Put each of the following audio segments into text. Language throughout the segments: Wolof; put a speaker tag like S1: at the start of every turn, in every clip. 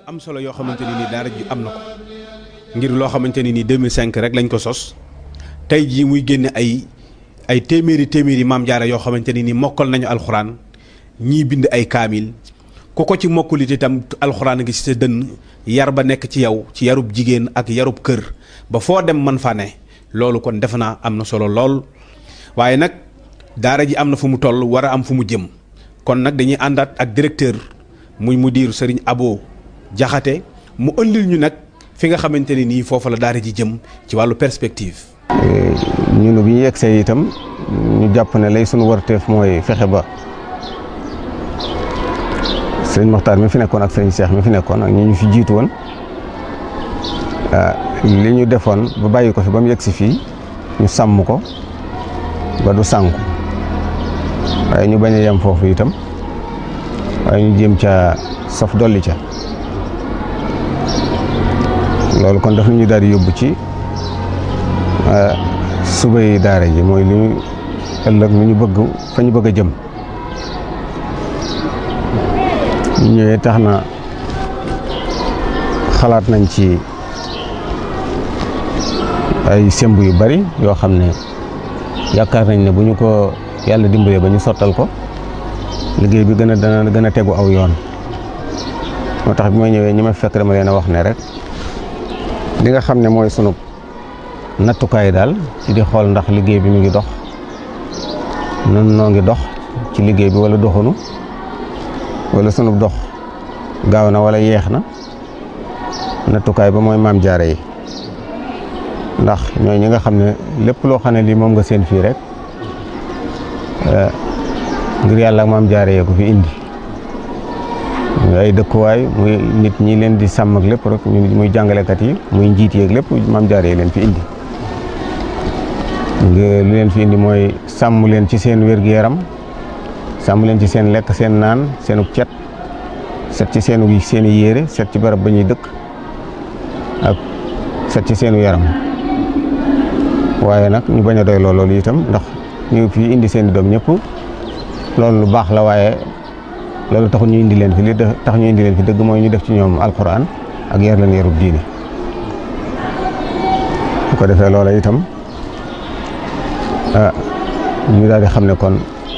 S1: am solo yoo xamante ni nii daara ji am na ko ngir loo xamante ni nii 2005 rek lañ ko sos tey jii muy génne ay téeméeri maam jaara yoo xamante ni nii mokkal nañu alxuraan ñii bind ay kaamil ku ko ci mokkulit itam alxuraan ngi ci sa dënn yar ba nekk ci yow ci yarub jigéen ak yarub kër ba foo dem man fa ne loolu kon defe naa am na solo lool waaye nag daara ji am na fu mu toll war a am fu mu jëm kon nag dañuy àndaat ak directeur muy mudir Serigne Abo Jaxate mu ëndil ñu nag fi nga xamante ne nii foofu la daara ji jëm ci wàllu perspective.
S2: ñun bi ñu yegsee itam ñu jàpp ne lay sunu warteef mooy fexe ba sëriñ Moxtaar mi fi nekkoon ak sëriñ Cheikh mi fi nekkoon ak ñi ñu fi jiitu woon li ñu defoon ba bàyyi ko fi ba mu yegsi fii ñu sàmm ko ba du sànku waaye ñu bañ a yem foofu itam waaye ñu jéem ca saf dolli ca loolu kon daf ñu daal di yóbbu ci subay daara ji mooy li ñu ëllëg lu ñu bëgg fa ñu bëgg a jëm ñu ñëwee tax na xalaat nañ ci ay semb yu bari yoo xam ne yaakaar nañ ne bu ñu ko yàlla dimbalee ba ñu sottal ko liggéey bi dana gën a tegu aw yoon moo tax bi ma ñëwee ñi ma fekk dama leen a wax ne rek li nga xam ne mooy sunu nattukaay daal ci di xool ndax liggéey bi mu ngi dox nun noo ngi dox ci liggéey bi wala doxunu wala sunu dox gaaw na wala yeex na nattukaay ba mooy maam jaara yi ndax ñooy ñi nga xam ne lépp loo xam ne lii moom nga seen fii rek ngir yàlla ak maam jaara yee ko fi indi muy ay dëkkuwaay muy nit ñi leen di sàmm ak lépp rek muy jàngalekat yi muy njiit yeeg lépp maam jaara yi leen fi indi li leen fi indi mooy sàmm leen ci seen wér-gu-yaram sàmm leen ci seen lekk seen naan seenu cet set ci seenu seeni yére set ci barab ba ñuy dëkk ak set ci seenu yaram waaye nag ñu bañ a doy loolu itam ndax ñu fi indi seen i doom ñëpp loolu lu baax la waaye loolu taxul ñu indi leen fi li tax ñu indi leen fi dëgg mooy ñu def ci ñoom alxuraan ak yar leen yarub diine bu ko defee loola itam ñu daal di xam ne kon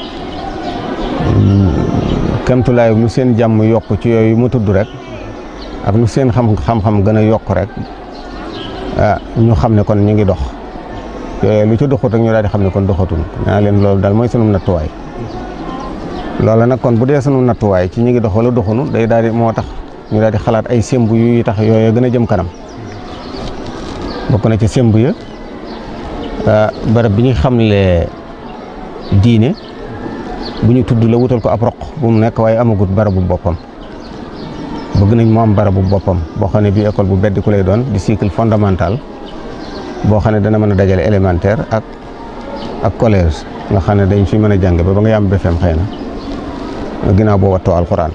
S2: kemtulaay lu seen jàmm yokk ci yooyu mu tudd rek ak lu seen xam-xam gën a yokk rek ñu xam ne kon ñu ngi dox yooyu lu ci doxut rek ñu daal di xam ne kon doxatul naa leen loolu daal mooy sunu nattuwaay loola nag kon bu dee sunu nattuwaay ci ñu ngi dox wala doxunu day daal di moo tax ñu daal di xalaat ay semb yu tax yooyu gën a jëm kanam bokk na ci semb ya barab bi ñu xamle diine bu ñu tudd la wutal ko ab roq bu mu nekk waaye amagut barabu boppam bëgg nañ mu am barabu boppam boo xam ne bii école bu beddi ku lay doon di cycle fondamental boo xam ne dana mën a dajale élémentaire ak collège nga xam ne dañ fi mën a jàng ba nga yam BFEM xëy na ginnaaw boo wattoo alxuraan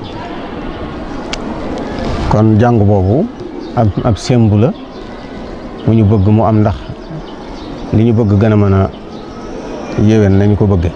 S2: kon jàng boobu ab sembu la mu ñu bëgg mu am ndax li ñu bëgg gën a mën a yéwén nañu ko bëgge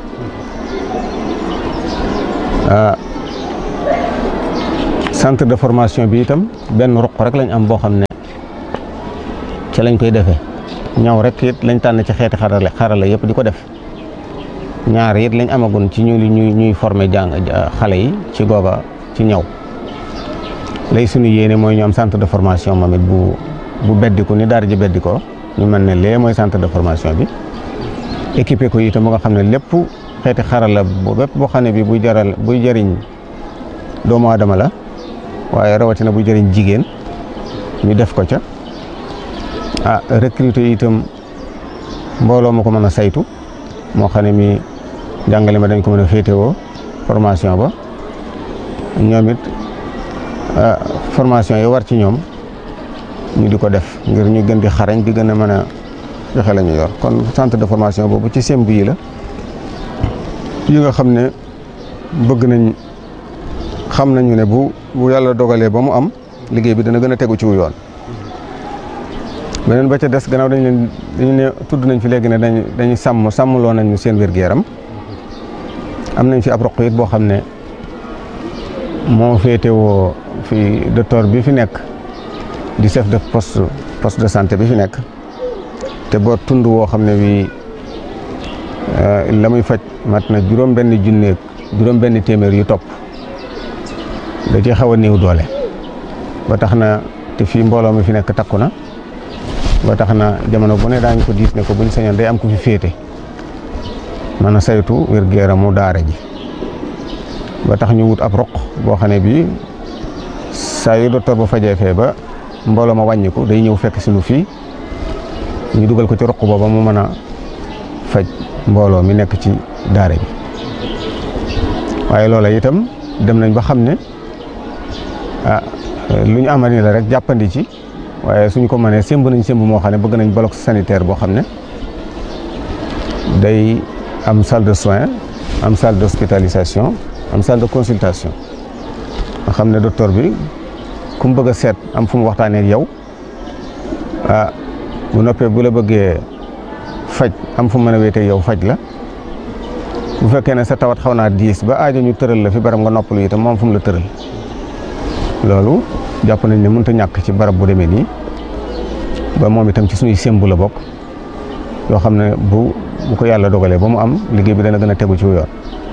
S2: centre de formation bi itam benn ruq rek lañ am boo xam ne ca lañ koy defee ñaw rek it lañ tànn ci xeeti xarala yëpp di ko def ñaar it lañ amagun ci ñuy former xale yi ci googa ci ñaw lay sunu yéene mooy ñu am centre de formation moom it bu beddiku ni daara ji beddi ko ñu mën ne lee mooy centre de formation bi équipé ko itam ba nga xam ne lépp xeeti xarala bépp boo xam ne bi buy jëriñ doomu aadama la waaye rawatina buy jëriñ jigéen ñu def ko ca recruter itam mbooloo ma ko mën a saytu moo xam ne mi jàngale ma dañ ko mën a féetewoo formation ba ñoom it formation yi war ci ñoom ñu di ko def ngir ñu gën di xarañ di gën a mën a joxe la ñu yor kon centre de formation boobu ci semb yi la yi nga xam ne bëgg nañ xam nañu ne bu yàlla dogalee ba mu am liggéey bi dana gën a tegu ci wu yoon beneen ba ca des gannaaw dañu ne tudd nañ fi léegi ne dañuy sàmmloo nañu seen wér-gu-yaram am nañ fi ab roq it boo xam ne moo féetewoo fi docteur bi fi nekk di chef de poste de santé bi fi nekk te boo tund woo xam ne bii la muy faj mat na juróom-benn téeméer yu topp da ci xaw a néew doole ba tax na te fii mbooloo mi fi nekk takku na ba tax na jamono bu ne daañu ko diis ne ko buñ sañoon day am ku fi féete mën a saytu wér-gu-yaramu daara ji ba tax ñu wut ab roq boo xam ne bii saa yu docteur ba fajee fee ba mbooloo ma wàññiku day ñëw fekk si lu fii ñu dugal ko ci roq booba mu mën a faj mbooloo mi nekk ci daara bi waaye loola itam dem nañ ba xam ne lu ñu amani la rek jàppandi ci waaye suñ ko mënee sémb nañ sémb moo xam ne bëgg nañ bloc sanitaire boo xam ne day am salle de soins am salle d'hospitalisation am salle de consultation nga xam ne docteur bi ku mu bëgg a seet am fu mu waxtaanee ak yow bu noppee bu la bëggee faj am fu mu mën a wéetee yow faj la bu fekkee ne sa tawat xaw naa diis ba aajo ñu tëral la fi barab nga noppalu itam moom fu mu la tëral loolu jàpp nañ ne mënut a ñàkk ci barab bu demee nii ba moom itam ci suñuy sémb la bokk yoo xam ne bu ko yàlla dogalee ba mu am liggéey bi dana gën a tegu ci yoon.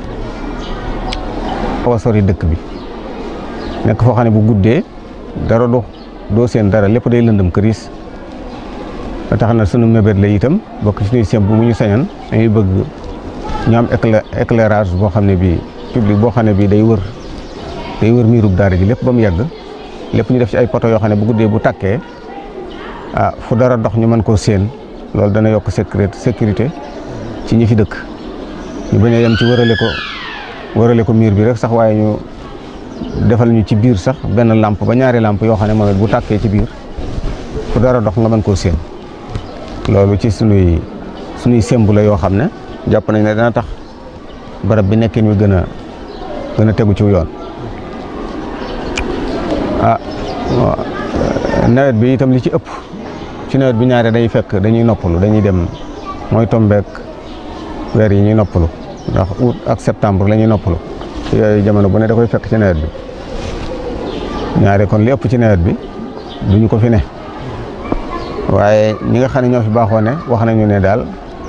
S2: xaw a sori dëkk bi nekk foo xam ne bu guddee dara doo seen dara lépp day lëndëm këriis ba tax na sunu mébét la itam bokk ci suñuy sémb bu ñu sañoon dañuy bëgg ñu am éclairage boo xam ne bii public boo xam ne bii day wër miirub daara ji lépp ba mu yegg lépp ñu def ci ay poto yoo xam ne bu guddee bu tàkkee fu dara dox ñu mën koo séen loolu dana yokk sécurité ci ñi fi dëkk ñu bañ a yem ci wërale ko miir bi rek sax waaye ñu defal ñu ci biir sax benn lampe ba ñaari lampe yoo xam ne moom it bu tàkkee ci biir fu dara dox nga mën koo séen loolu ci sunuy sémb la yoo xam ne jàpp nañ ne dana tax barab bi nekkin wi gën a tegu ci yoon. nawet bi itam li ci ëpp ci nawet bi ñaare day fekk dañuy noppalu dañuy dem mooy tombeek weer yi ñuy noppalu ndax août ak septembre la ñuy noppalu yooyu jamono bu ne da koy fekk ci nawet bi ñaare kon li ëpp ci nawet bi duñu ko fi ne waaye ñi nga xam ne ñoo fi baaxoo ne wax nañu ne daal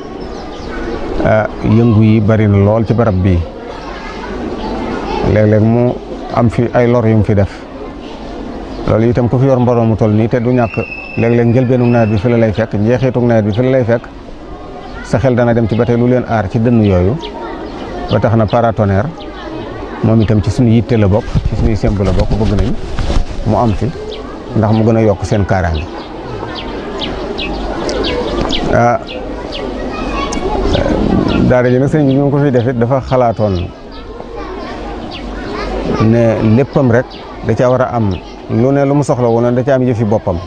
S2: yëngu yi bari na lool ci barab bii léeg-léeg mu am fi ay lor yu mu fi def loolu itam ku fi yor mbooloo mu toll nii te du ñàkk léeg-léeg njëlbeenu nawet bi fi la lay fekk njeexitug nawet bi fi la lay fekk sa xel dana dem ci ba tey lu leen aar ci dënn yooyu ba tax na paratonnerre moom itam ci suñu yitte la bokk ci suñuy semb la bokk bëgg nañ mu am fi ndax mu gën a yokk seen kaaraange daara ji nag sëñ bi ñu ko fi def it dafa xalaatoon ne léppam rek da caa war a am lu ne lu mu soxla woon da ca am yëfi boppam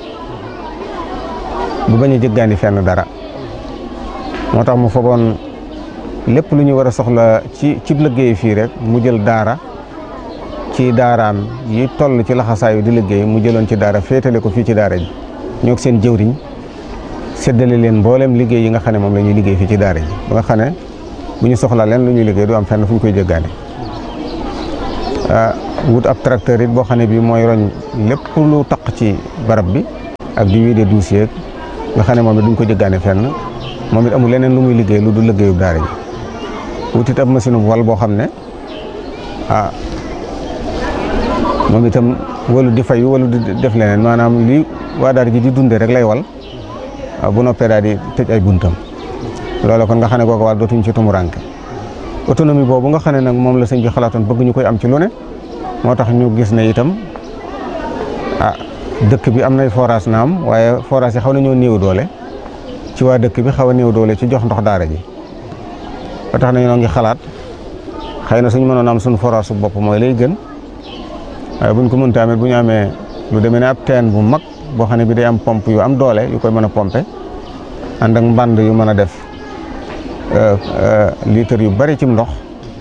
S2: bu bañ a jëggaani fenn dara moo tax mu fogoon lépp lu ñu war a soxla ci liggéey fii rek mu jël daara ci daaraam yi toll ci laxasaayu di liggéey mu jëloon ci daara féetale ko fii ci daara ji ñoo seen jëwriñ séddale leen mboolem liggéey yi nga xam ne moom la ñuy liggéey fii ci daara ji ba nga xam ne bu ñu soxlaa leen lu ñuy liggéey du am fenn fu ñu koy jëggaani wut ab tracteur it boo xam ne bii mooy roñ lépp lu taq ci barab bi ak di wiide douche yeeg nga xam ne moom it duñ ko jëggaane fenn moom it amul leneen lu muy liggéey lu du liggéeyub daara ji wut it ab machine bu wal boo xam ne moom itam walu di fay walu di def leneen maanaam li waa daara ji di dunde rek lay wal bu noppee daal di tëj ay buntam loolu kon nga xam ne kooku wàll dootuñ ci tumuranke autonomie boobu nga xam ne nag moom la sëñ bi xalaatoon bëgg ñu koy am ci lu ne moo tax ñu gis ne itam dëkk bi am nay forage naam waaye forage yi xaw nañoo néew doole ci waa dëkk bi xaw a néew doole ci jox ndox daara ji ba tax na ñoo ngi xalaat xëy na suñu mënoon am suñu forage su bopp mooy lay gën waaye buñ ko mënta amee bu ñu amee lu demee ne ab teen bu mag boo xam ne bi day am pompe yu am doole yu koy mën a pompe ànd ak mbànd yu mën a def litre yu bari ci ndox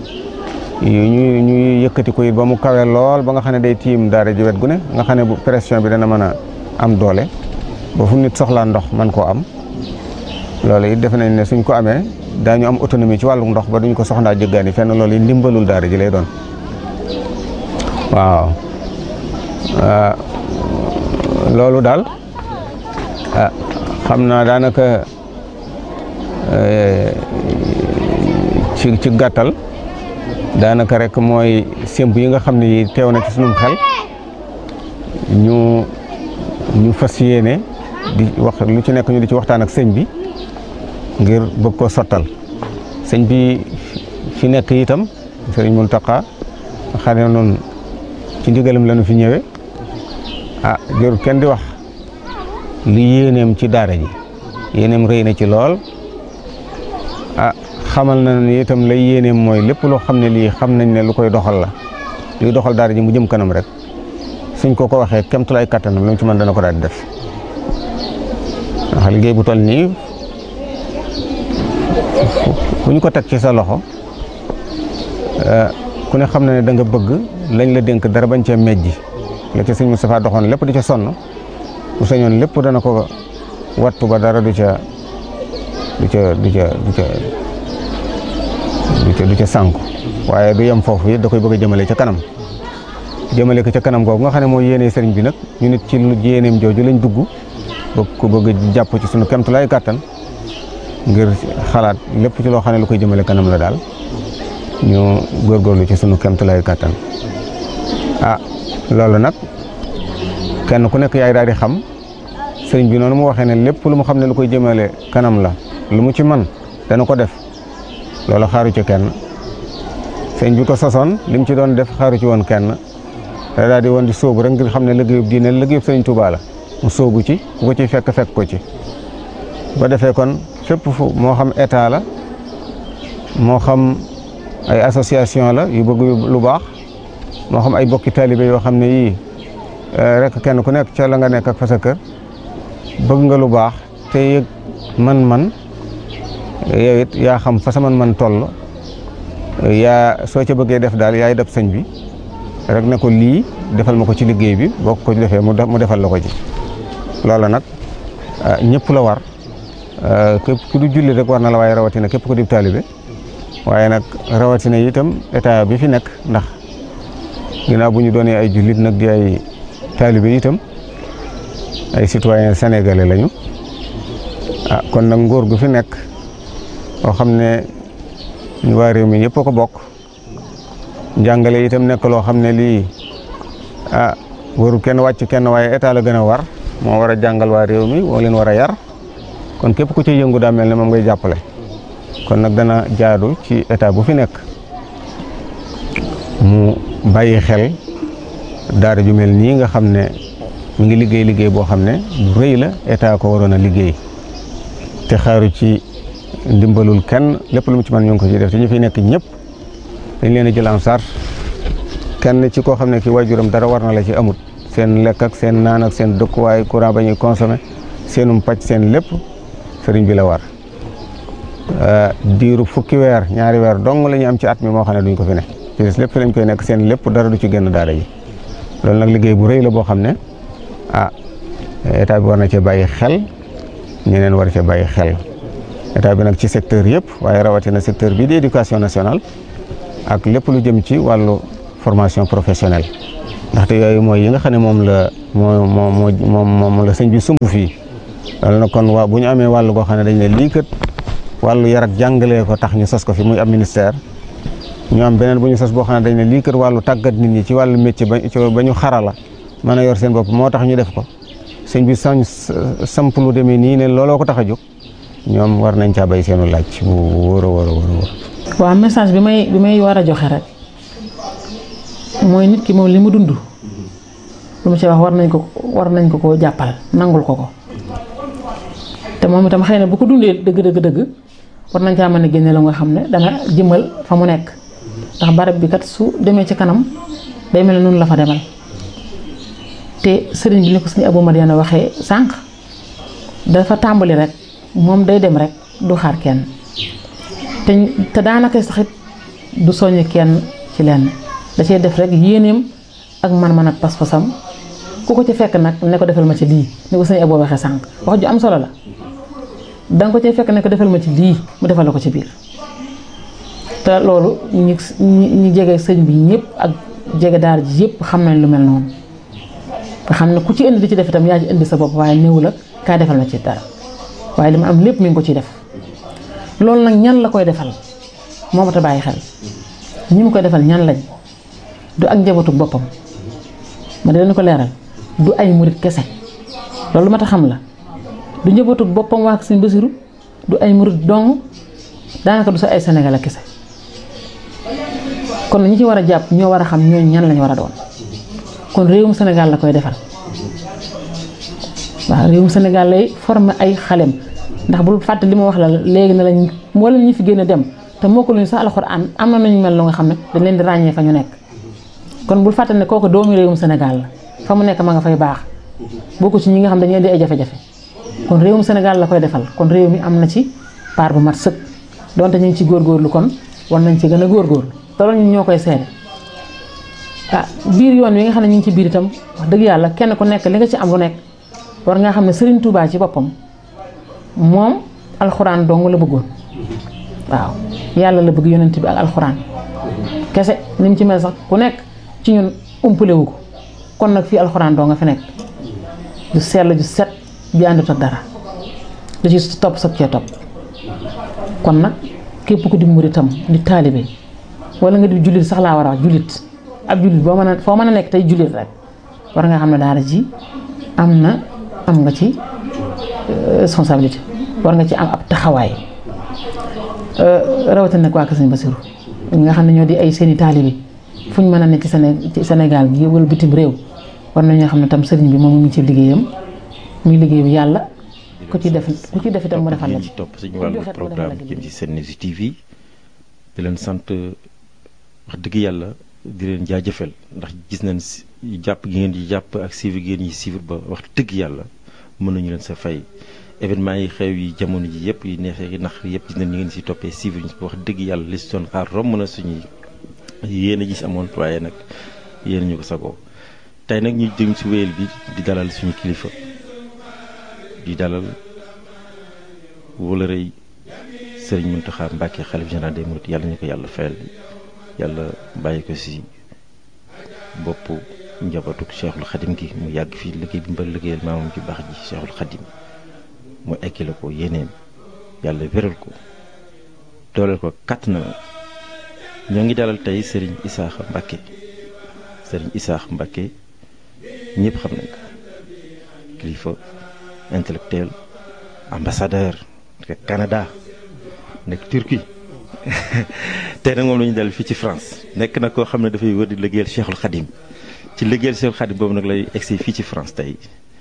S2: ñuy yëkkati ko it ba mu kawe lool ba nga xam ne day tiim daara ji wet gu ne nga xam ne bu pression bi dana mën a am doole ba fu nit soxlaa ndox man koo am loolu it defe nañ ne suñ ko amee daañu am autonomie ci wàllu ndox ba duñ ko soxlaa jëggaani fenn loolu it ndimbalul daara ji lay doon waaw loolu daal xam naa daanaka ci gàttal daanaka rek mooy sémb yi nga xam ne yi teew na ci sunum xel ñu fas yéene di wax lu ci nekk ñu di ci waxtaan ak sëñ bi ngir bëgg ko sottal sëñ bi fi nekk itam sëriñ Mountakha xam ne noonu ci ndigalam lañu fi ñëwee jërul kenn di wax li yéeneem ci daara ji yéeneem rëy na ci lool xamal na ne itam lay yéeneem mooy lépp loo xam ne lii xam nañ ne lu koy doxal la luy doxal daara ji mu jëm kanam rek suñ ko waxee kemtulaay kattanam lu mu ci mën dana ko daal di def ndax liggéey bu toll nii ku ñu ko teg ci sa loxo ku ne xam na ne da nga bëgg lañ la dénk dara bañ cee mejji la ca sëñ Moustapha doxoon lépp di ca sonn bu sañoon lépp dana ko wattu ba dara du ca sànku waaye du yem foofu it da koy bëgg a jëmale ca kanam jëmale ko ca kanam googu nga xam ne mooy yéene sëriñ bi nag ñu nit ci lu yéeneem jooju lañ dugg bëgg jàpp ci sunu kemtulaay kàttan ngir xalaat lépp ci loo xam ne lu koy jëmale kanam la daal ñu góorgóorlu ci sunu kemtulaay kàttan loolu nag kenn ku nekk yaay daal di xam sëriñ bi noonu mu waxee ne lépp lu mu xam ne lu koy jëmale kanam la lu mu ci man dana ko def loolu xaaru ci kenn sëriñ bi ko sosoon li mu ci doon def xaaru ci woon kenn da daal di woon di sóobu rek ngir xam ne liggéeyub diine liggéeyub sëriñ Tuubaa la mu sóobu ci ku ko ciy fekk ko ci ba defee kon fépp fu moo xam état la moo xam ay association la yu bëgg lu baax moo xam ay bokki taalibe yoo xam ne yii rek kenn ku nekk ca la nga nekk ak fa sa kër bëgg nga lu baax te yëg man yow it yaa xam fa sa man toll yaa soo ca bëggee def daal yaay def sëñ bi rek ne ko lii defal ma ko ci liggéey bi boo ko defee mu defal la ko ci loolu nag ñëpp la war képp ku du julli rek war na la waaye rawatina képp ku di taalibe waaye nag rawatina itam état bi fi nekk ndax ginnaaw bu ñu doonee ay jullit nag di ay taalibe itam ay citoyen sénégalais lañu kon nag nguur gu fi nekk boo xam ne ñu waa réew mi ñëpp a ko bokk njàngale itam nekk loo xam ne lii waru kenn wàcc kenn waaye état la gën a war moo war a jàngal waa réew mi moo leen war a yar kon képp ku ci yëngu daa mel ne moom ngay jàppale kon nag dana jaadu ci état bu fi nekk mu bàyyi xel daara ju mel nii nga xam ne mi ngi liggéey boo xam ne bu rëy la état ko waroon a liggéey te xaaru ci ndimbalul kenn lépp lu mu ci mën ñu ngi ko ci def te ñu fi nekk ñëpp dañ leen a jël en charge kenn ci koo xam ne ki waajuram dara war na la ci amut seen lekk ak seen naan ak seen dëkkuwaay courant ba ñuy consommé seenum pàcc seen lépp sëriñ bi la war diiru fukki weer ñaari weer dong la ñu am ci at mi moo xam ne duñ ko fi ne ci des lépp fi lañ koy nekk seen lépp dara du ci génn daara ji loolu nag liggéey bu rëy la boo xam ne état bi war na cee bàyyi xel ñeneen war cee bàyyi xel état bi nag ci secteur yëpp waaye rawatina secteur bii di éducation nationale ak lépp lu jëm ci wàllu formation professionnelle ndaxte yooyu mooy yi nga xam ne moom la sëñ bi sumb fii loolu nag kon bu ñu amee wàllu goo xam ne dañ ne lii kat wàllu yar ak jàngalee ko tax ñu sos ko fi muy ab ministère ñu am beneen bu ñu sos boo xam ne dañ ne lii kat wàllu tàggat nit ñi ci wàllu métier ba ñu xarala mën a yor seen bopp moo tax ñu def ko sëñ bi samp lu demee nii ne looloo ko tax a jóg ñoom war nañ caa bay seenu laaj bu wóor a wóor a wóor.
S3: waaw message bi may war a joxe rek mooy nit ki moom li mu dund lu mu ci wax war nañ ko koo jàppal nangul ko te moom itam xëy na bu ko dundee dëgg war nañ caa mën a génne la nga xam ne dana jëmal fa mu nekk ndax barab bi kat su demee ci kanam day mel ne noonu la fa demal te sëriñ bi ni ko sëriñ Abou Madiana waxee sànq dafa tàmbali rek moom day dem rek du xaar kenn te daanaka sax it du soññ kenn ci lenn da cee def rek yéeneem ak man-man ak pas-pasam ku ko ci fekk nag ne ko defal ma ci lii ni ko sëriñ Abou waxee sànq wax ju am solo la danga ko cee fekk ne ko defal ma ci lii mu defal la ko ci biir te loolu ñi jege sëñ bi ñëpp ak jege daara ji yëpp xam nañ lu mel noonu nga xam ne ku ci indi di ci def itam yaa ci indi sa bopp waaye néew la kaa defal ma ci dara waaye li ma am lépp mi ngi ko ciy def loolu nag ñan la koy defal moo ma ta bàyyi xel ñi mu koy defal ñan lañ du ak njabootu boppam ma di leen ko leeral du ay murit kese loolu ma ta xam la du njabootu boppam waa Sëñ Basiru du ay murit dong daanaka du sa ay Sénégalais kese kon ñi ci war a jàpp ñoo war a xam ñooñu ñan lañ war a doon kon réewum Sénégal la koy defal waaw réewum Sénégal lay former ay xalem ndax bul fàtte li ma wax la léegi na lañ moo leen ñi fi génn dem te moo ko luñu sax alxuraan am na nañu mel lu nga xam ne dañ leen di ràññee fa ñu nekk kon bul fàtte ne kooku doomu réewum Sénégal la fa mu nekk ma nga fay baax bokku ci ñi nga xam dañuy indi ay jafe-jafe kon réewum Sénégal la koy defal kon réew mi am na ci part bu mat sëkk donte ñu ngi ci góorgóorlu kon war nañ ci gën a góorgóorlu te loolu ñun ñoo koy seede biir yoon wi nga xam ne ñu ngi ci biir itam wax dëgg yàlla kenn ku nekk li nga ci am lu nekk war nga xam ne Serigne Touba ci boppam moom alxuraan dong la bëggoon waaw yàlla la bëgg yonent bi ak alxuraan kese ni mu ci mel sax ku nekk ci ñun umpalewu ko kon nag fii alxuraan doo nga fi nekk ju sell ju set bi àndut ak dara lu ci topp sab cee topp kon nag képp ku di muritam di taalibe wala nga di jullit sax laa war a wax jullit ab jullit boo mën a foo mën a nekk tey jullit rek war nga xam ne daara ji am nga ci responsabilité war nga ci am ab taxawaay rawatina nag waa Kër Sëñ Basiru nga xam ne ñoo di ay seeni taalibe fu ñu mën a nekk ci Sénégal gi wala bitim réew war nañoo xam ne tam sëriñ bi moom mu ngi ci liggéeyam muy liggéey bi yàlla ku ci def itam mu defal la
S4: ci topp suñu wàllu programme jëm ci Sen News TV di leen sant wax dëgg yàlla di leen jaajëfal ndax gis nañ jàpp gi ngeen di jàpp ak suivre gi ngeen ñi suivre ba wax dëgg yàlla mën nañu leen sa fay événement yi xew yi jamono ji yëpp yi neexee yi nax yëpp gis nañ ñi ngeen si toppee suivre ñu wax dëgg yàlla li si doon xaar romb na suñuy yéen a gis amoon waaye nag yéen ñu ko sagoo tey nag ñu jëm si wéyal bi di dalal suñu kilifa di dalal wala rëy Serigne Mountakha Mbacké xalif général des mourides yàlla ñu ko yàlla fayal yàlla bàyyi ko si bopp njabootuk Cheikhul Khadim gi mu yàgg fii liggéey bi mbal liggéeyal maamam ci baax ji Cheikhul Khadim mu ekkile ko yéeneem yàlla wéral ko dooleel ko kàttan na ñoo ngi dalal tey Serigne Issakha Mbacké Serigne Issakha Mbacké ñëpp xam nañ ko kilifa intellectuel ambassadeur nekk Canada nekk Turquie tey nag moom la ñu dal fii ci France nekk na koo xam ne dafay wër di liggéeyal Cheikhul Khadim ci liggéeyal Cheikhul Khadim boobu nag lay egsi fii ci France tey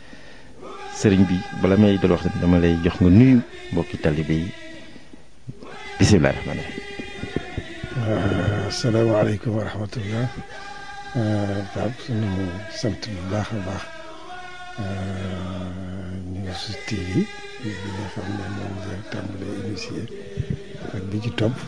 S4: sëriñ bi bala may dal wax dama lay jox nga nuyu mbokki talibé yi bisimilah rahmaani
S5: rahiim. asalaamaaleykum wa rahmatullah. Pape sunu sant bu baax a baax News TV bi nga xam ne moom la tàmbalee initié ak bi ci topp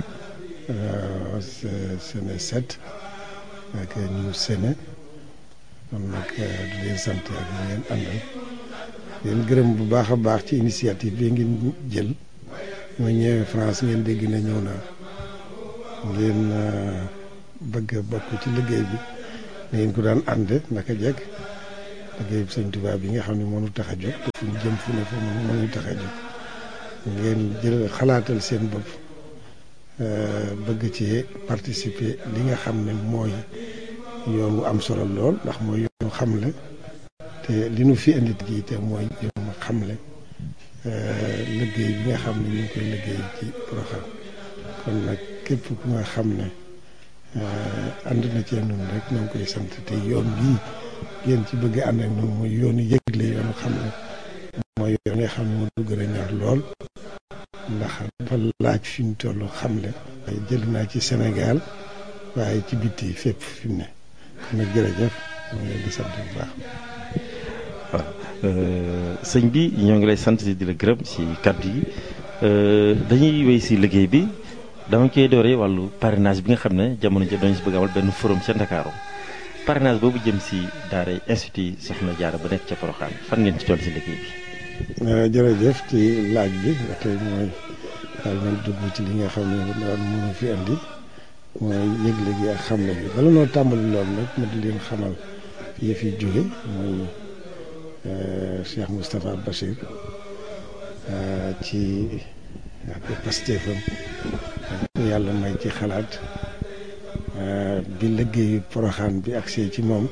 S5: Séné 7 ak News Séné kon nag di leen sant ak ñu ngeen àndal leen gërëm bu baax a baax ci initiative bi ngeen jël ma ñëwee France ngeen dégg na ñëw naa ngeen bëgg a bokk ci liggéey bi na ngeen ko daan ànde naka jekk liggéey bi Sëñ Tuubaa bi nga xam ne moo ñu tax a jóg te fu ñu jëm fu ne fa moo ñu tax a jóg ngeen jël xalaatal seen bopp bëgg ci participer li nga xam ne mooy yoon wu am solo lool ndax mooy yoonu xamle te li nu fi indi ji te mooy yoonu xamle liggéey bi nga xam ne ñu ngi koy liggéey ci Porokhane kon nag képp ku nga xam ne ànd na cee noonu rek ñoo ngi koy sant te yoon bii ngeen ci bëgg ànd ak noonu mooy yoonu yëgle yoonu xamle mooy yoon nga xam ne moo du gën a ñor lool ndax dafa laaj fi mu toll xamle waaye jël naa ci Sénégal waaye ci bitti fépp fi mu ne kon nag jërëjëf ñoo ngi leen di sant bu baax.
S4: waaw sëñ bi ñoo ngi lay sant di la gërëm si kàddu yi dañuy wéy si liggéey bi dama koy dooree wàllu parrainage bi nga xam ne jamono ji dañu si bëgg amal benn forum ca Ndakaaru parrainage boobu jëm si daara institut Soxna Jaara ba nekk ca Porokhane fan ngeen ci toll si liggéey bi.
S5: jërëjëf ci laaj bi tey mooy daal nañ dugg ci li nga xam ne daal mënu fi andi mooy yëgle gi ak xamle bi bala noo tàmbali loolu nag ma di leen xamal yëf yi jóge muy Cheikh Moustapha Bachir ci ak pastéefam yàlla may ci xalaat bi liggéeyu Poroxaan bi agsee ci moom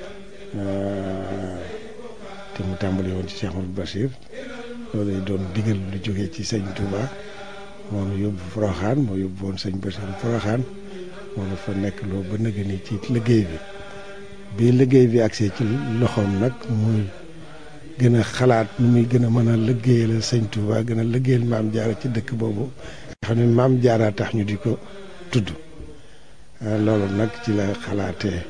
S5: te mu tàmbali woon ci Cheikh Mouhamadou Bachir loolu lay doon digal lu jógee ci sëñ Touba moo nu yóbbu Poroxaan moo yóbbu woon sëñ Bachir Poroxaan moo nu fa nekk loo ba nëgë ni ci liggéey bi liggéey bi agsee ci loxoom nag muy gën a xalaat nu muy gën a mën a liggéeyal sëñ Touba gën a liggéeyal Maam Jaara ci dëkk boobu nga xam ne Maam Jaara tax ñu di ko tudd loolu nag ci la xalaatee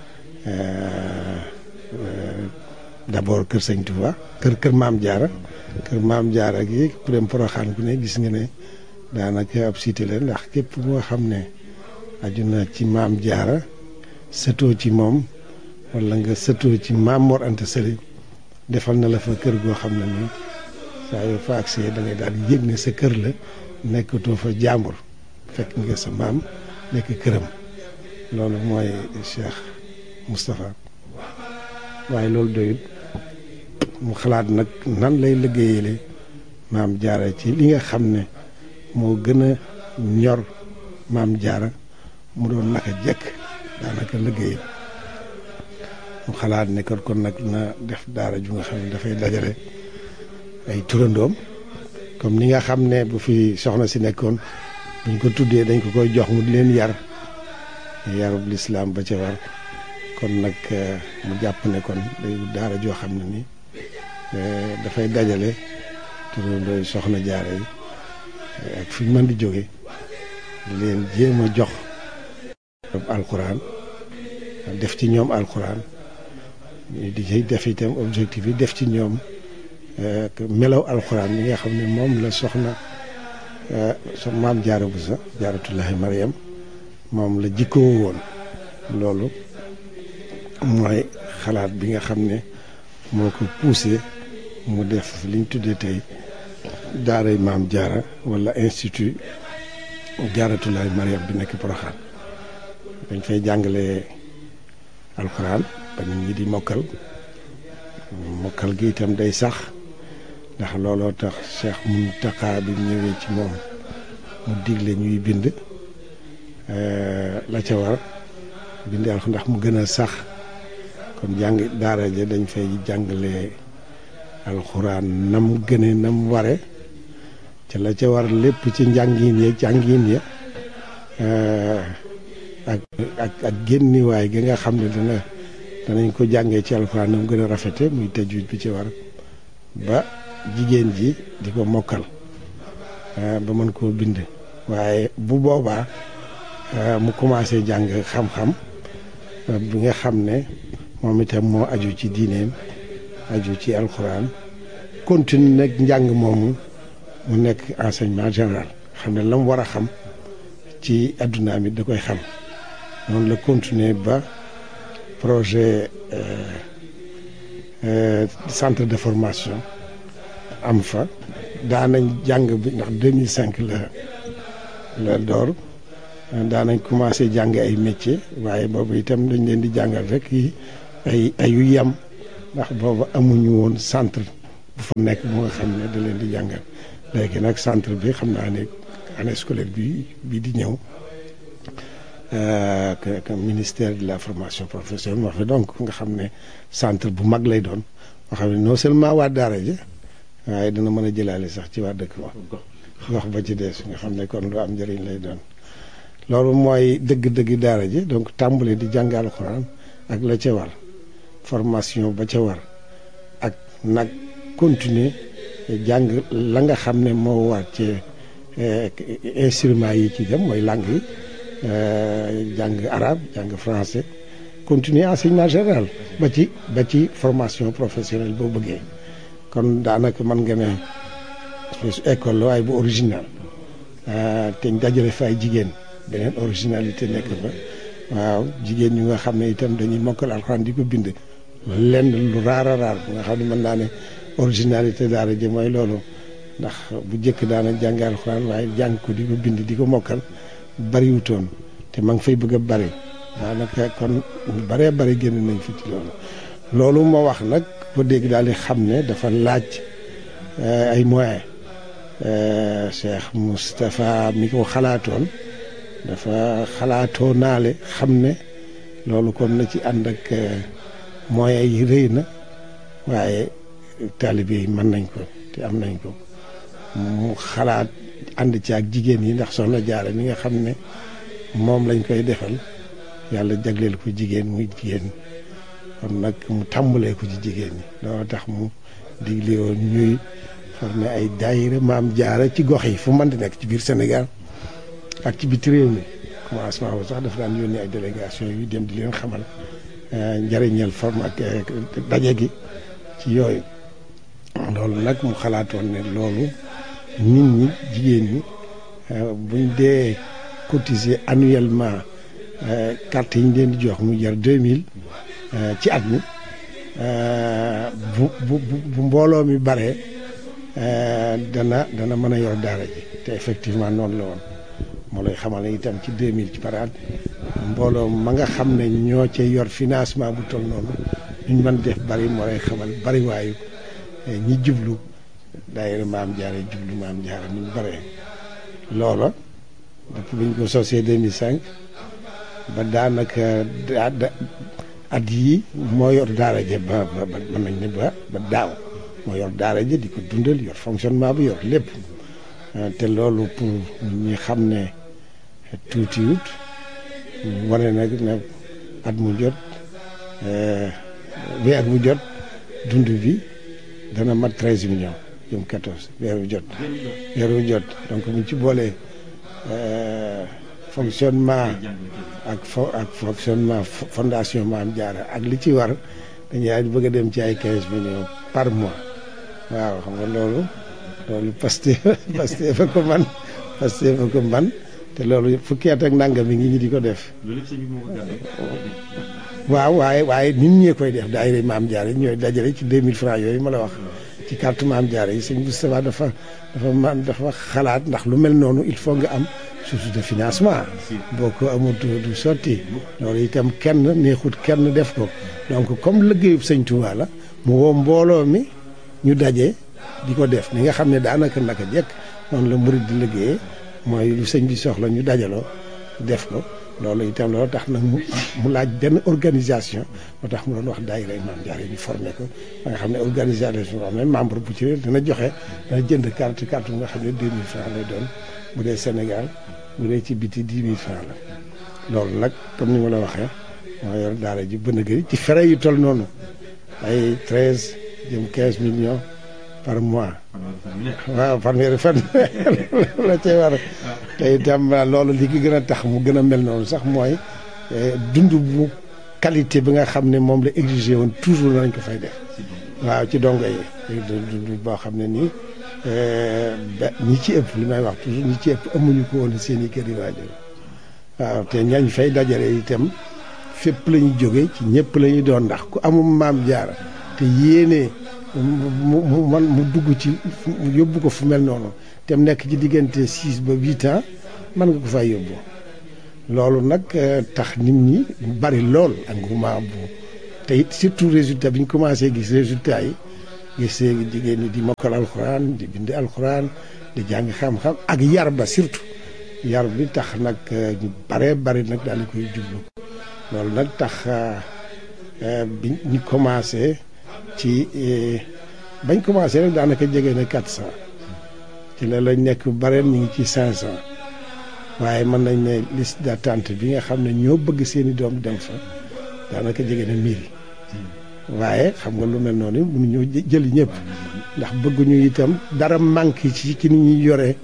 S5: d'abord kër sëñ Touba kër Maam Jaara gi ku dem Poroxaan ku ne gis nga ne daanaka ab cité la ndax képp moo xam ne aju na ci Maam Jaara sëtoo ci moom wala nga sëtoo ci Maam Mor Anta Sali defal na la fa kër goo xam ne ni saa yoo fa agsee da ngay daal di yëg ne sa kër la nekkatoo fa jàmbur fekk nga sa maam nekk këram loolu mooy Cheikh Moustapha waaye loolu doyut mu xalaat nag nan lay liggéeyale Maam Jaara ci li nga xam ne moo gën a ñor Maam Jaara mu doon naka jekk daanaka liggéey mu xalaat ne kon nag na def daara ju nga xam ne dafay dajale ay turandoom comme ni nga xam ne bu fi soxna si nekkoon buñ ko tuddee dañ ko koy jox mu di leen yarub lislaam ba ca war kon nag mu jàpp ne kon day daara joo xam ne ni dafay dajale turandoo soxna Jaara yi ak fi ñu mën di jóge di leen jéem a jox alxuraan def ci ñoom alxuraan di ci def itam objectif yi def ci ñoom melaw alxuraan yi nga xam ne moom la soxna Maam Jaara Buso Jaaratullaahi Mariam moom la jikkoo woon loolu mooy xalaat bi nga xam ne moo ko poussé mu def liñ tuddee tey daaray Maam Jaara wala institut Jaaratullaahi Mariam bi nekk Poroxaan dañ fay jàngale alxuraan ba nit ñi di mokkal gi itam day sax ndax looloo tax Cheikh Mountakha bi ñëwee ci moom mu digle ñuy bind la ca war bind alxuraan ndax mu gën a sax kon jàng daara ja dañ fay jàngale alxuraan nam gëne nam ware ca la ca war lépp ci njàngin ya ak génniwaay gi nga xam ne danañ ko jàngee ci alxuraan nam gën a rafete muy tajwid bi ci war ba jigéen ji di ko mokkal ba mën koo bind waaye bu boobaa mu commencé jàng xam-xam bi nga xam ne moom itam moo aju ci diineem aju ci alxuraan continue nag njàng moomu mu nekk enseignement général xam ne la mu war a xam ci adduna mi da koy xam noonu la continuer ba projet centre de formation am fa daanañ jàng bi ndax 2005 la door daanañ commencé jàng ay métier waaye boobu itam dañ leen di jàngal rek ay yu yam ndax boobu amuñu woon centre bu fa nekk bu nga xam ne da leen di jàngal léegi nag centre bi xam naa ne année scolaire bi di ñëw que ministère de la formation professionnelle moo fi donc nga xam ne centre bu mag lay doon nga xam ne non seulement waa daara ji waaye dina mën a jëlaale sax ci waa dëkk ba gox ba ci des nga xam ne kon lu am njëriñ lay doon loolu mooy dëgg-dëgg daara ji donc tàmbali di jàng alxuraan ak la ca war formation ba ca war ak nag continuer jàng la nga xam ne moo war ci instruments yi ci dem mooy langue yi jàng arabe jàng français continuer enseignement général ba ci formation professionnelle boo bëggee kon daanaka mën nga ne école la waaye bu original te dajale fa ay jigéen beneen originalité nekk fa waaw jigéen ñu nga xam ne itam dañuy mokkal alxuraan di ko bind lenn lu raar a raar nga xam ne mën naa ne originalité daara ji mooy loolu ndax bu njëkk daana jàng alxuraan waaye jàng ko di ko bind di ko mokkal bariwutoon te ma ngi fay bëgg a bari daanaka kon ñu bëree bëri génn nañ fi ci loolu ma wax nag ko dégg daal di xam ne dafa laaj ay moyens Cheikh Moustapha mi ko xalaatoon dafa xalaatoo naale xam ne loolu kon na ci ànd ak moyens yi rëy na waaye taalibe yi mën nañ ko te am nañ ko mu xalaat ànd ci ak jigéen yi ndax Soxna Jaara mi nga xam ne moom lañ koy defal yàlla jagleel ko jigéen muy jigéen kon nag mu tàmbalee ko ci jigéen ñi loolu tax mu digle woon ñuy formé ay daayira Maam Jaara ci gox yi fu mën di nekk ci biir Sénégal ak ci biti réew mi commencement bu sax dafa daan yónnee ay délégation yu dem di leen xamal njëriñal forme ak daje gi ci yooyu loolu nag mu xalaatoon ne loolu nit ñi jigéen ñi buñ dee cotiser annuellement carte yi ñu leen di jox mu jar 2000 ci at mi bu mbooloo mi bare dana mën a yor daara ji te effectivement noonu la woon moo lay xamal ne itam ci 2000 ci par at mbooloo ma nga xam ne ñoo cay yor financement bu toll noonu ñu mën def bari moo lay xamal bari waayu ñi jublu daayira Maam Jaara jublu Maam Jaara ni mu bare loola depuis bi ñu ko sosee 2005 ba daanaka at yii moo yor daara ja ba mën nañ ne ba daaw moo yor daara ja di ko dundal yor fonctionnement bi yor lépp te loolu pour ñi xam ne tuutiwut wane nag ne at mu jot weer bu jot dund bi dana mat 13 millions jëm 14 weer bu jot donc mu ci boolee fonctionnement ak fonctionnement fondation Maam Jaara ak li ci war dañuy bëgg a dem ci ay 15 millions par mois waaw xam nga loolu Pastef fa ko man te loolu fukki at ak nangam mi ngi ñi di ko def waaw waaye nit ñee koy def daayira Maam Jaara yi ñooy dajale ci 2000 francs yooyu ma la wax ci carte Maam Jaara yi sëñ Moustapha dafa xalaat ndax lu mel noonu il faut nga am source de financement boo ko amul du sotti loolu itam kenn neexut kenn def ko donc comme liggéeyub sëñ Touba la mu woo mbooloo mi ñu daje di ko def ni nga xam ne daanaka naka jekk noonu la murid di liggéeyee mooy lu sëñ bi soxla ñu dajaloo def ko loolu itam loolu tax nag mu laaj benn organisation moo tax mu doon wax daayira Maam Jaara yi ñu formé ko ba nga xam ne organisation boo xam ne membre bu ci dana joxe dana jënd carte bu nga xam ne 2000 francs lay doon bu dee Sénégal bu dee ci biti 10 000 francs la loolu nag comme ni ma la waxee moo yor daara ji bën a gëri ci frais yu toll noonu ay 13 jëm 15 millions par mois waaw fanweeri fan la cay war te itam loolu li ki gën a tax mu gën a mel noonu sax mooy dund bu qualité bi nga xam ne moom la exigé woon toujours nañ ko fay def waaw ci dongo yi dund boo xam ne nii ñi ci ëpp li may wax toujours ñi ci ëpp amuñu ko woon seen i kër yi waajur waaw te ñañ fay dajale itam fépp la ñu jóge ci ñëpp la ñuy doon ndax ku amul Maam Jaara te yéene mu dugg ci yóbbu ko fu mel noonu te mu nekk ci diggante 6 ba 8 ans mën nga ko fay yóbbu loolu nag tax nit ñi bari lool engouement bu te it surtout résultat bi ñu commencé gis résultat yi gis jigéen ñi di mokkal alxuraan di bind alxuraan di jàng xam-xam ak yar ba surtout yar bi tax nag ñu bari nag daal di koy jublu loolu nag tax bi ñu commencé ci bañ commencé rek daanaka jege na 400 ci la lañ nekk bareen ñu ngi ci 500 waaye mën nañ ne liste d'attente bi nga xam ne ñoo bëgg seeni doom dem fa daanaka jege na 1000 waaye xam nga lu mel noonu mënuñoo jëli ñëpp ndax bëgguñu itam dara manqué ci ni ñuy yoree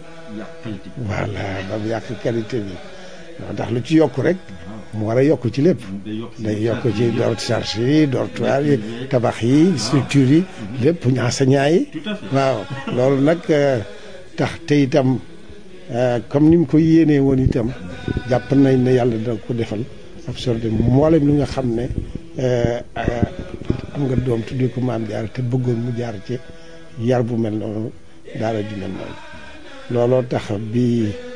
S5: voilà ba mu yàq qualité bi ndax lu ci yokk rek mu war a yokk ci lépp day yokk ci charge yi dortoir yi tabax yi structure yi lépp enseignant yi waaw loolu nag tax te itam comme ni mu ko yéenee woon itam jàpp nañ ne yàlla dina ko defal absorbé mboolem li nga xam ne am nga doom tuddee ko Maam Jaara te bëggoon mu jaar ci yar bu mel noonu daara ju mel noonu looloo tax bi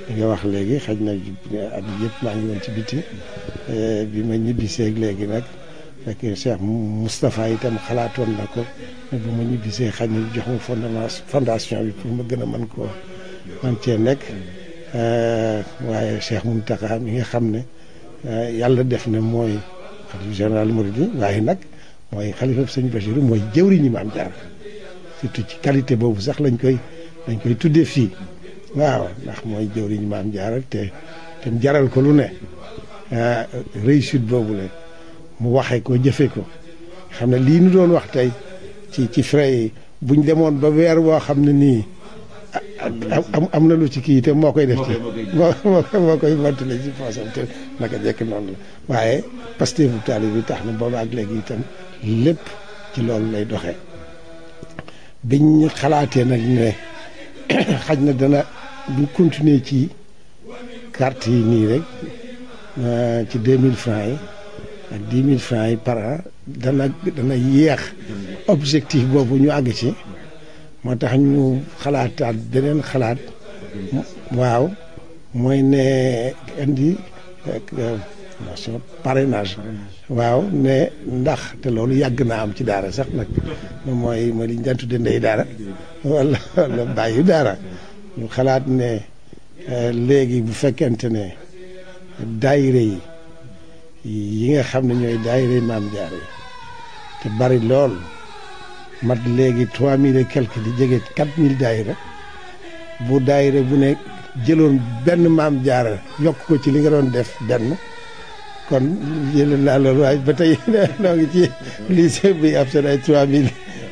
S5: li nga wax léegi xaj na at yëpp maa ngi woon ci biti bi ma ñibbisee léegi nag fekk Cheikh Moustapha itam xalaatoon na ko ne bu ma ñibbisee xaj na jox ma fondation bi pour ma gën a mën koo man cee nekk waaye Cheikh Mountakha mi nga xam ne yàlla def na mooy xalifa général Mouride waaye nag mooy xalifa sëñ Bachir mooy jëwriñu Maam Jaara surtout ci qualité boobu sax dañ koy tuddee fii waaw ndax mooy jëwriñu Maam Jaara te jaral ko lu ne réussite boobu la mu waxee ko jëfe ko xam ne lii nu doon wax tey ci frais yi buñ demoon ba weer boo xam ne nii am na lu ci kii te moo koy def ci moo koy mottale ci poosam te naka jekk noonu la waaye Pastef bu taalib bi tax na booba ak léegi itam lépp ci loolu lay doxee biñ xalaatee nag ne xaj na dana bu continuer ci carte yi nii rek ci 2000 francs yi ak 10 000 francs yi par an dana yéex objectif boobu ñu àgg ci moo tax ñu xalaataat beneen xalaat waaw mooy ne indi parrainage waaw ne ndax te loolu yàgg naa am ci daara sax nag mooy li ñu daan tudde ndey daara wala bàyyi daara ñu xalaat ne léegi bu fekkente ne daayire yi nga xam ne ñooy daayire Maam Jaara yi te bari lool mat léegi 3000 et quelque di jege 4000 daayira bu daayira bu ne jëloon benn Maam Jaara yokk ko ci li nga doon def benn kon jël naa loolu waaye ba tey noo ngi ci lycée bi ab seen ay 3000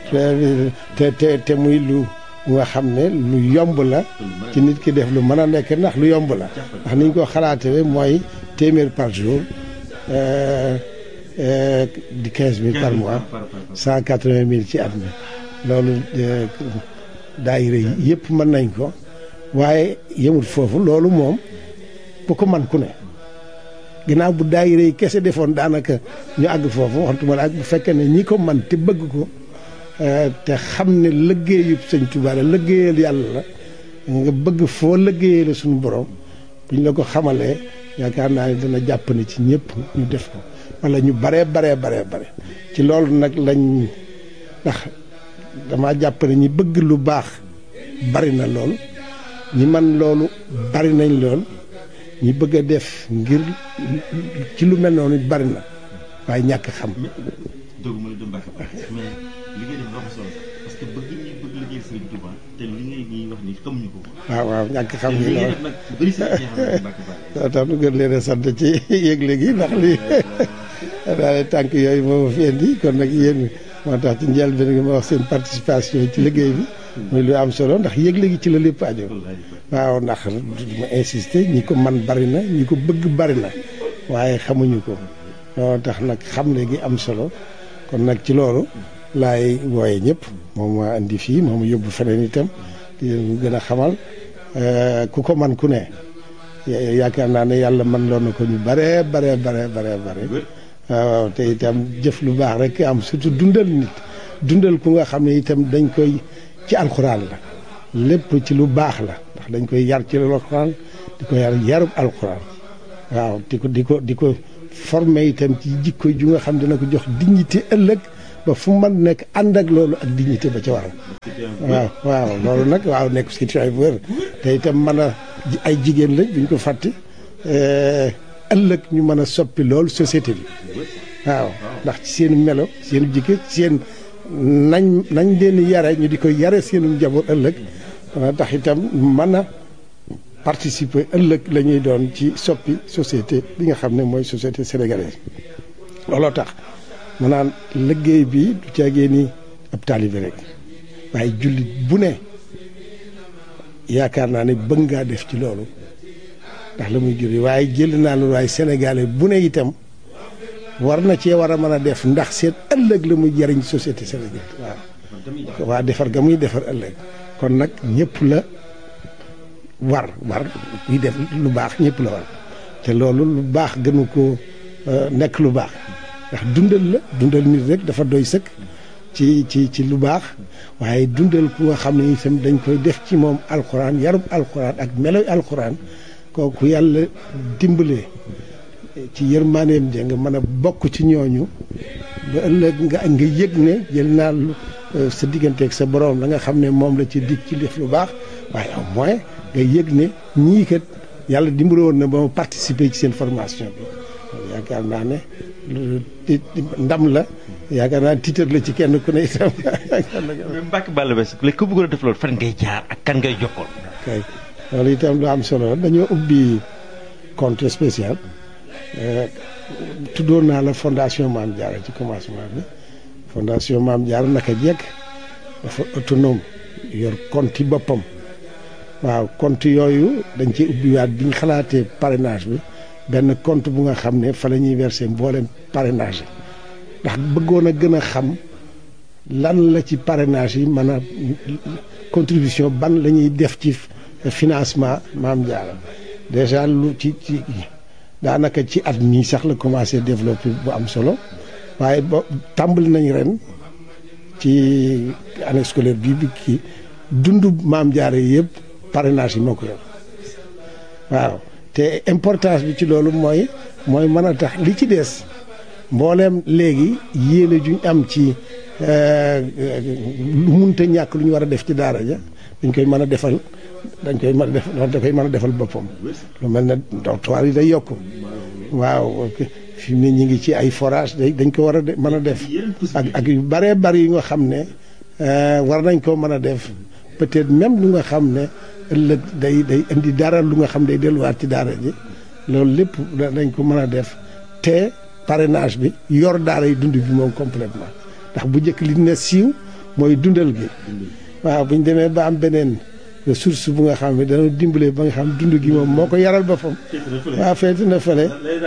S5: te muy lu nga xam ne lu yomb la ci nit ki def lu mën a nekk ndax lu yomb la ndax niñ ko xalaatee mooy téeméer par jour di 15000 par mois 180000 ci at mi loolu daayira yi yëpp mën nañ ko waaye yemul foofu loolu moom bu ko man ku ne ginnaaw bu daayira yi kese defoon daanaka ñu àgg foofu waxtuma la ak bu fekkee ne ñi ko man te bëgg ko te xam ne liggéeyu Sëñ Tuubaa la liggéeyal yàlla la nga bëgg foo liggéeyee la suñu borom buñ la ko xamalee yaakaar naa ne dana jàpp ne ci ñëpp ñu def ko wala ñu bare ci loolu nag lañ ndax dama jàpp ne ñi bëgg lu baax bari na lool ñi man loolu bari nañ lool ñi bëgg a def ngir ci lu mel noonu bari na waaye ñàkk xam.
S4: doguma la dem Mbacke mais li ngay def dafa solo parce que bëgg liggéey Sëriñ Tuubaa te li ngay ñuy wax ni xamuñu ko.
S5: waaw ñàkk xam gi loolu
S4: nag bëri sa
S5: ñeexam tax nu gën leen a sant ci yëgle gi ndax lii daal tànk yooyu moo ma fi indi kon nag yéen moo tax ci njëlbéen gi ma wax seen participation ci liggéey bi muy lu am solo ndax yëgle gi ci la lépp aajo waaw ndax ma insister ñi ko man bari na ñi ko bëgg bari na waaye xamuñu ko moo tax nag xamle gi am solo kon nag ci loolu laay wooye ñëpp moom ma indi fii moom yóbbu feneen itam di leen gën a xamal ku ko man ku ne yaakaar naa ne yàlla man loon na ko ñu bare waaw te itam jëf lu baax rek am surtout dundal ku nga xam ne itam dañ koy ci alxuraan la lépp ci lu baax la ndax dañ koy yar ci alxuraan di ko yarub alxuraan waaw di ko formé itam ci jikko ju nga xam dina ko jox dignité ëllëg ba fu man nekk ànd ak loolu ak dignité ba ca waral waaw loolu nag waaw nekk citoyen bu wér te itam mën a ay jigéen lañ buñ ko fàtte ëllëg ñu mën a soppi loolu société bi waaw ndax ci seen melo seen jikko seen nañ leen yare ñu di ko yare seenu njaboot ëllëg dana tax itam mën a participer ëllëg la ñuy doon ci soppi société bi nga xam ne mooy société sénégalaise looloo tax ma naan liggéey bi du caagee ni ab taalibe rek waaye jullit bu ne yaakaar naa ne bëgg ngaa def ci loolu ndax la muy juri waaye jël naa loolu waaye sénégalais bu ne itam war na cee war a mën a def ndax seen ëllëg la muy jariñ société sénégalaise waaw waa defar ga muy defar ëllëg kon nag ñëpp la war kuy def lu baax ñëpp la war te loolu lu baax gënu ko nekk lu baax ndax dundal nit rek dafa doy sëkk ci lu baax waaye dundal ku nga xam ne itam dañ koy def ci moom alxuraan yarub alxuraan ak meloy alxuraan kooku yàlla dimbalee ci yërmaaneem ja nga mën a bokk ci ñooñu ba ëllëg nga yëg ne jël naa sa digganteeg sa borom la nga xam ne moom la ci dig ci def lu baax waaye au moins nga yëg ne ñii kat yàlla dimbale woon na ba ma participer ci seen formation bi yaakaar naa ne ndam la yaakaar naa tiitar la ci kenn ku ne itam.
S4: mais Mbacke Balla Basse léegi ku bëggoon a def loolu fan ngay jaar ak kan ngay jokkoon.
S5: kay loolu itam lu am solo dañoo ubbi compte spécial tuddoon naa la fondation Mame Diarra ci commencement bi fondation Mame Diarra naka jekk dafa autonome yor compte yi boppam waaw compte yooyu dañ ci ubbiwaat bi ñu xalaatee parrainage bi benn compte bu nga xam ne fa la ñuy verser mboolem parrainage yi ndax bëggoon a gën a xam lan la ci parrainage yi mën a contribution ban la ñuy def ci financement Mame Diarra déjà lu ci daanaka ci at mii sax la commencé développer bu am solo waaye ba tàmbali nañ ren ci année scolaire bi kii dundu Mame Diarra yëpp parrainage yi moo ko yor waaw te importance bi ci loolu mooy mën a tax li ci des mbooleem léegi yéene juñ am ci lu munta ñàkk lu ñu war a def ci daara ja dañ koy mën a defal da koy mën a defal boppam lu mel ne dortoir yi day yokk waaw fi mu ne ñu ngi ci ay forage dañ ko war a mën a def ak yu bëree bëri yu nga xam ne war nañ koo mën a def peut-être même lu nga xam ne ëllëg day indi dara lu nga xam day delluwaat ci daara ji loolu lépp dañ ko mën a def te parrainage bi yor daara yi dund bi moom complètement ndax bu njëkk li ne siiw mooy dundal gi waaw bu ñu demee ba am beneen ressource bu nga xam ne dana dimbale ba nga xam dund gi moom moo ko yaral boppam waaw feeti na fële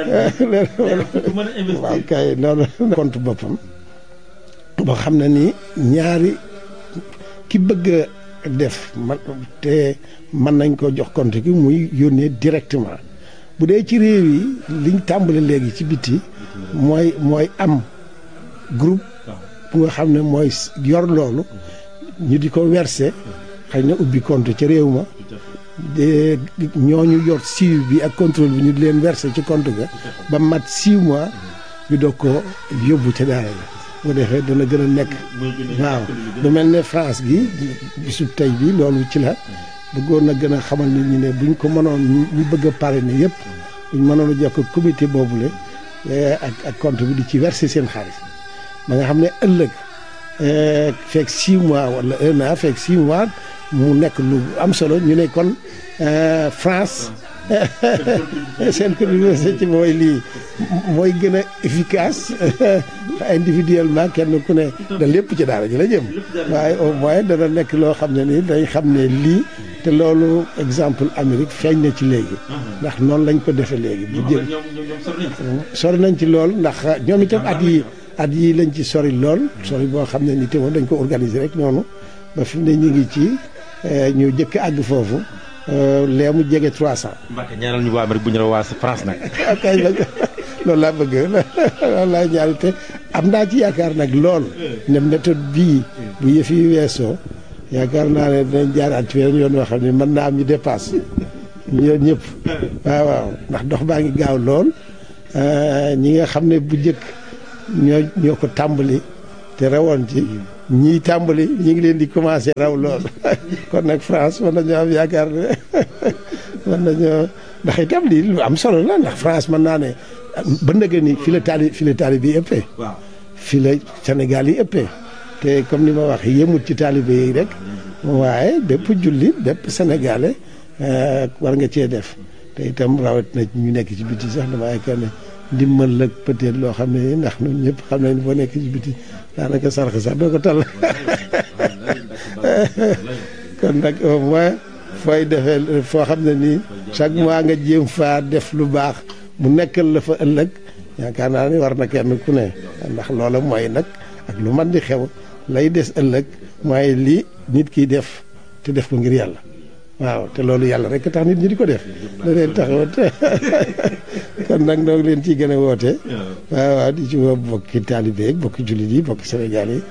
S5: waaw kay noonu compte boppam boo xam ne ni ñaari ki bëgg a def te mën nañ ko jox compte gi muy yónnee directement bu dee ci réew yi liñ tàmbale léegi ci biti mooy am groupe bu nga xam ne mooy yor loolu ñu di ko verser xëy na ubbi compte ca réew ma ñooñu yor suivi bi ak contrôle bi ñu di leen verser ci compte ga ba mat 6 mois ñu doog ko yóbbu ca daara la bu defee dana gën a nekk waaw lu mel ne France gi bisu tey bi loolu ci la bëggoon na gën a xamal nit ñi ne buñ ko mënoon ñu bëgg a parrainer yëpp buñ mënoon a jokk comité boobule ak compte bi di ci verser seen xaalis ba nga xam ne ëllëg fekk 6 mois wala 1 an fekk 6 mois mu nekk lu am solo ñu ne kon France seen contribution ci mooy lii mooy gën a efficace individuellement kenn ku ne da lépp ci daara ji la jëm waaye au moins dana nekk loo xam ne ni dañ xam ne lii te loolu exemple Amérique feeñ na ci léegi ndax noonu lañ ko defee léegi bu jël sori nañ ci lool ndax ñoom itam at yi lañ ci sori lool sori boo xam ne ni te moom dañ ko organiser rek noonu ba fi mu ne ñu ngi ci ñu jëkk àgg foofu lee mu jege 300.
S4: Mbacke ñaanal ñu waa Amérique bu ñu la waa France nag.
S5: kay loolu laa bëgg loolu laa ñaari te am naa ci yaakaar nag lool ne méthode bii bu yëf yi weesoo yaakaar naa ne dinañ jaaraat ci weneen yoon yoo xam ne mën naa am ñu dépasse ñu ñëpp waaw ndax dox baa ngi gaaw lool ñi nga xam ne bu njëkk ñoo ko tàmbali te rawoon ci ñii tàmbali ñi ngi leen di commencé raw lool kon nag France mën nañoo am yaakaar ne mën nañoo ndax itam lii lu am solo la ndax France mën naa ne ba ndëgë ni fi la taali bi ëppee fi la Sénégal yi ëppee te comme ni ma wax yëmut ci taalibe yi rek waaye bépp jullit bépp sénégalais war nga cee def te itam rawat na ñu nekk ci biti sax dama yaakaar ne ndimbal la peut-être loo xam ne ndax ñun ñëpp xam nañ boo nekk ci biti daanaka sarx sax doo ko tal kon nag au moins fooy defee foo xam ne nii chaque mois nga jéem faa def lu baax mu nekkal la fa ëllëg yaakaar naa ni war na kenn ku ne ndax loola mooy nag ak lu man di xew lay des ëllëg mooy lii nit kiy def te def ko ngir yàlla waaw te loolu yàlla rek tax nit ñi di ko def la leen taxawat kon nag noo ngi leen ciy gën a woote waaw di ci woo bokki taalibe yi bokki jullit yi bokki Sénégal yi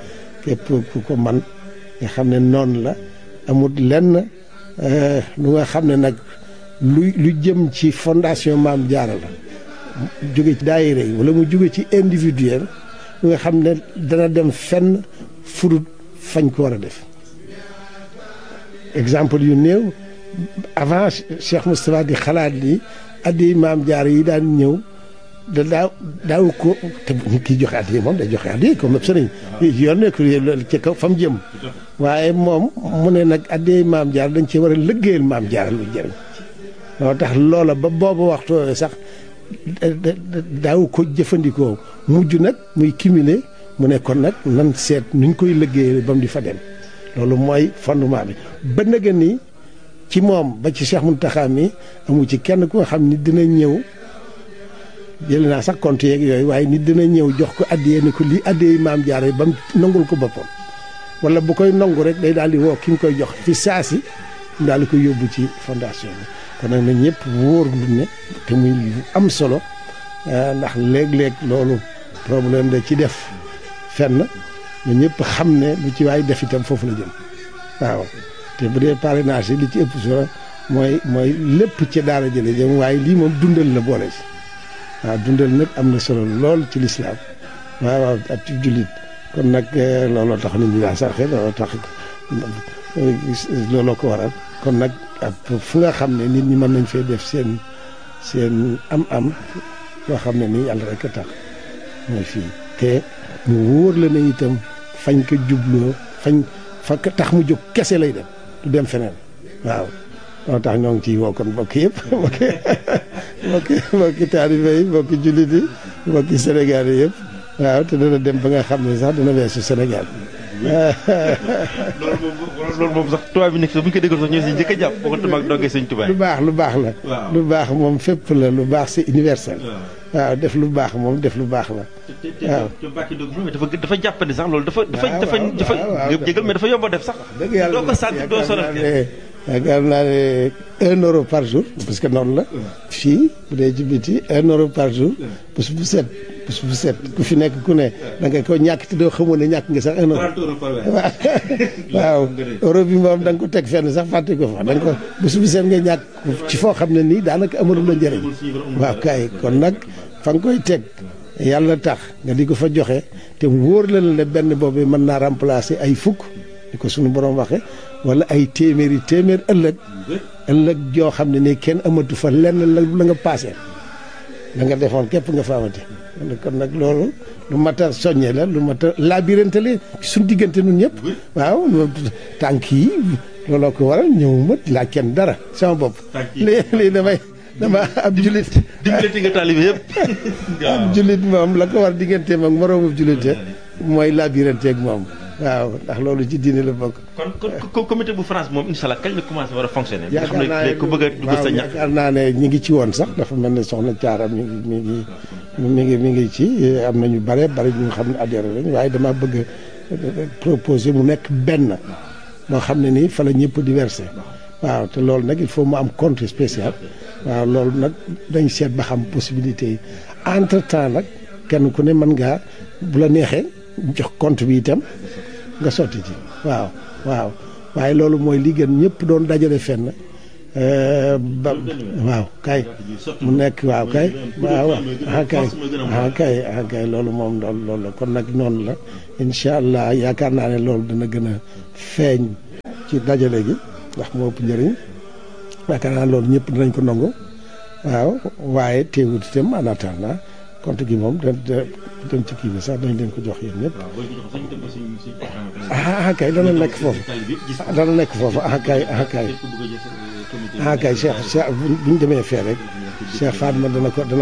S5: képp ku ko man nga xam ne noonu la amul lenn lu nga xam ne nag lu jëm ci fondation Maam Jaara la jóge ci daayira yi wala mu jóge ci individuel lu nga xam ne dana dem fenn furut fañ ko war a def exemple yu néew avant Cheikh Moustapha di xalaat ni addi Maam Jaara yi daan ñëw daaw ko te kii joxe addi moom day joxe addi comme sëriñ yoon nekk ci kaw fa mu jëm waaye moom mu ne nag addi Maam Jaara dañ ci war a liggéeyal Maam Jaara lu jëriñ moo tax loola ba boobu waxtu sax daaw ko jëfandikoo mujj nag muy cumuler mu ne kon nag nan seet nuñ koy liggéeyal ba mu di fa dem loolu mooy fondement bi ba nëgë ni ci moom ba ci Cheikh Mountakha mi amu ci kenn ku nga xam ni dina ñëw jël naa sax compte yeeg yooyu waaye nit dina ñëw jox ko addiyee ni ko lii addiyee Maam Jaara ba mu nangul ko boppam wala bu koy nangu rek day daal di woo ki nga koy jox fi saasi mu daal di koy yóbbu ci fondation bi kon nag na ñëpp wóor lu ne te muy lu am solo ndax léeg-léeg loolu problème da ci def fenn na ñëpp xam ne lu ci waay def itam foofu la jëm waaw te bu dee parrainage yi li ci ëpp solo mooy lépp ci daara jële jëm waaye lii moom dundal la boole ci waaw dundal nag am na solo lool ci lislaam waaw ak ci jullit kon nag looloo tax nit ñi daa sarxe looloo tax looloo ko waral kon nag fu nga xam ne nit ñi mën nañ fee def seen am-am yoo xam ne nii yàlla rek a tax mooy fii te mu wóor la ne itam fañ ko jubloo fa tax mu jóg kese lay dem du dem feneen waaw moo tax ñoo ngi ciy woo kon mbokk yëpp mbokki taalibe yi mbokki jullit yi mbokki Sénégal yi yëpp waaw te dana dem ba nga xam ne sax dana weesu Sénégal
S4: loolu moom sax tubaab bi nekk bu ñu ko déggoon sax ñoo si njëkk a jàpp boo ko tamaak doogee sëñ Tuubaa
S5: lu baax la lu baax moom fépp la lu baax c'est universel waaw def lu baax moom def lu baax la waaw
S4: dafa jàppandi sax loolu dafa jégal mais dafa yomb a def sax
S5: dëgg yàlla
S4: doo ko sant doo sonal
S5: yaakaar naa ne 1 euro par jour parce que noonu la fii bu dee ci biti 1 euro par jour bés bu set ku fi nekk ku ne da nga ko ñàkk te doo xamoon ne ñàkk nga sax 1 euro waaw euro bi moom da nga ko teg fenn sax fàtte ko fa da nga ko bés bu set nga ñàkk ci foo xam ne nii daanaka amalu la njëriñ waaw kay kon nag fa nga koy teg yàlla tax nga di ko fa joxe te wóor la ne benn boobu mën naa remplacer ay fukk di ko suñu borom waxe wala ay téeméer ëllëg joo xam ne nii kenn amatu fa lenn la nga paase la nga defoon képp nga fa amati kon nag loolu lu mat a soññe la lu mat a labirante la suñu diggante nun ñëpp waaw tànk yi looloo ko waral ñëw mat laa kenn dara sama bopp lii dama ab jullit
S4: diggante nga taalibe yëpp
S5: ab jullit moom la ko war digganteem ak moroomu jullit mooy labirante ak moom waaw ndax loolu ci diine la bokk.
S4: kon comité bu France moom incha allah kañ la commencé war a fonctionner. yaakaar naa ne ku bëgg a dugg sa ñax.
S5: yaakaar naa ne ñi ngi ci woon sax dafa mel ne soxna Thiara mi ngi ci am na ñu bare ñu xam ne adhéré lañ waaye dama bëgg a proposer mu nekk benn moo xam ne nii fa la ñëpp di versé waaw te loolu nag il faut mu am compte spécial waaw loolu nag dañ seet ba xam possibilité yi entre temps nag kenn ku ne mën ngaa bu la neexee jox compte bi itam. nga sotti ci waaw waaye loolu mooy li gën ñëpp doon dajale fenn waaw kay mu nekk waaw kay kay loolu moom loolu la kon nag noonu la incha allah yaakaar naa ne loolu dana gën a feeñ ci dajale gi ndax moo ëpp njëriñ yaakaar naa loolu ñëpp dinañ ko nangu waaw waaye teewut itam en attendant compte gi moom dem ci kii bi sax dañ leen ko jox yéen ñëpp kay dana nekk foofu kay Cheikh bu ñu demee fee rek Cheikh Fatma dana ko